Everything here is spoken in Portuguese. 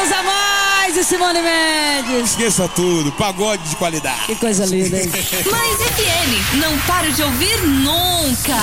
Deus a mais e Simone Mendes. Esqueça tudo, pagode de qualidade. Que coisa linda, hein? Mais FM, não paro de ouvir nunca.